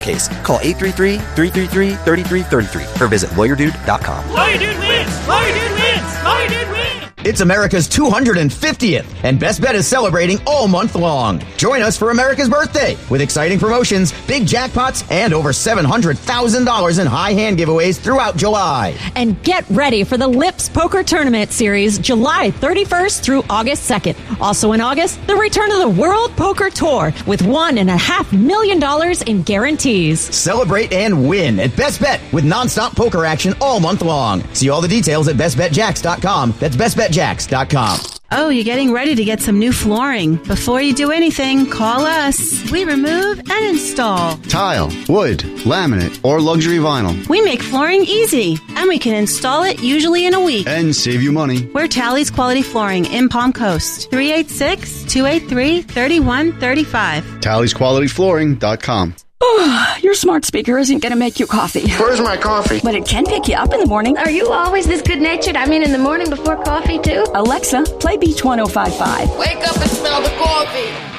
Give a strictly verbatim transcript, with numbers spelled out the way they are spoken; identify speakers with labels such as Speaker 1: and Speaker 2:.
Speaker 1: Case. Call eight three three, three three three, three three three three or visit lawyer dude dot com.
Speaker 2: Lawyer Dude wins! Lawyer Dude wins! Lawyer Dude wins!
Speaker 3: It's America's two hundred fiftieth, and Best Bet is celebrating all month long. Join us for America's birthday with exciting promotions, big jackpots, and over seven hundred thousand dollars in high hand giveaways throughout July.
Speaker 4: And get ready for the Lips Poker Tournament Series July thirty-first through August second. Also in August, the return of the World Poker Tour with one and a half million dollars in guarantees.
Speaker 3: Celebrate and win at Best Bet with nonstop poker action all month long. See all the details at best bet jacks dot com. That's best bet jacks dot com.
Speaker 5: Oh, you're getting ready to get some new flooring. Before you do anything, call us. We remove and install
Speaker 6: tile, wood, laminate, or luxury vinyl.
Speaker 5: We make flooring easy, and we can install it usually in a week.
Speaker 6: And save you money.
Speaker 5: We're Tally's Quality Flooring in Palm Coast. three eight six, two eight three, three one three five.
Speaker 6: Tally's Quality Flooring dot com.
Speaker 7: Oh, your smart speaker isn't going to make you coffee.
Speaker 8: Where's my coffee?
Speaker 7: But it can pick you up in the morning.
Speaker 9: Are you always this good-natured? I mean, in the morning before coffee, too?
Speaker 7: Alexa, play Beach one oh five point five.
Speaker 8: Wake up and smell the coffee.